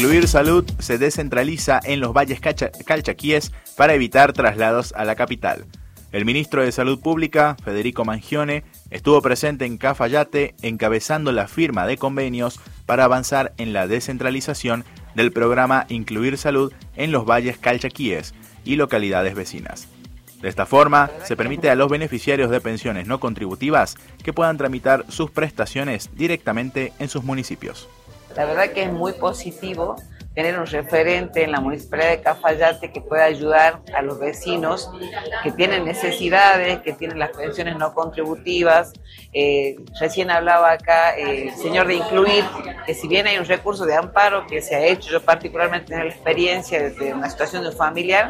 Incluir Salud se descentraliza en los valles calchaquíes para evitar traslados a la capital. El ministro de Salud Pública, Federico Mangione, estuvo presente en Cafayate encabezando la firma de convenios para avanzar en la descentralización del programa Incluir Salud en los valles calchaquíes y localidades vecinas. De esta forma, se permite a los beneficiarios de pensiones no contributivas que puedan tramitar sus prestaciones directamente en sus municipios. La verdad que es muy positivo tener un referente en la Municipalidad de Cafayate que pueda ayudar a los vecinos que tienen necesidades, que tienen las pensiones no contributivas. Recién hablaba acá el señor de Incluir, que si bien hay un recurso de amparo que se ha hecho, yo particularmente tengo la experiencia desde una situación de un familiar,